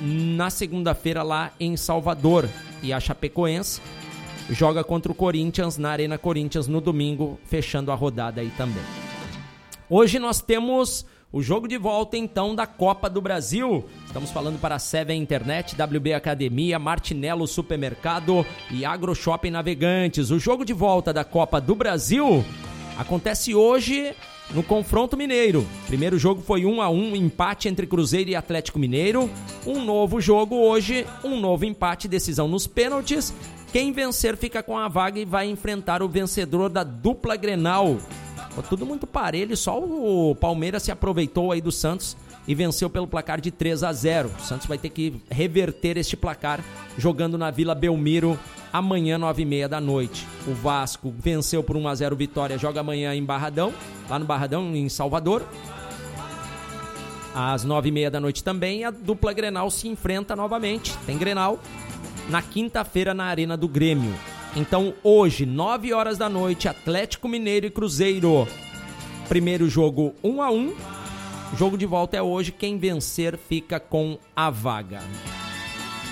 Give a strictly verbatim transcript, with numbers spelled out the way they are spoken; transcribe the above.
na segunda-feira lá em Salvador. E a Chapecoense joga contra o Corinthians na Arena Corinthians no domingo, fechando a rodada aí também. Hoje nós temos o jogo de volta, então, da Copa do Brasil. Estamos falando para a Seven Internet, W B Academia, Martinello Supermercado e Agro Shopping Navegantes. O jogo de volta da Copa do Brasil acontece hoje no Confronto Mineiro. Primeiro jogo foi um a um, empate entre Cruzeiro e Atlético Mineiro. Um novo jogo hoje, um novo empate, decisão nos pênaltis. Quem vencer fica com a vaga e vai enfrentar o vencedor da dupla Grenal. Foi tudo muito parelho, só o Palmeiras se aproveitou aí do Santos e venceu pelo placar de três a zero. O Santos vai ter que reverter este placar jogando na Vila Belmiro amanhã, nove e meia da noite. O Vasco venceu por um a zero Vitória, joga amanhã em Barradão, lá no Barradão, em Salvador. Às nove e meia da noite também, a dupla Grenal se enfrenta novamente. Tem Grenal na quinta-feira na Arena do Grêmio. Então hoje, nove horas da noite, Atlético Mineiro e Cruzeiro. Primeiro jogo um a um. O jogo de volta é hoje. Quem vencer fica com a vaga.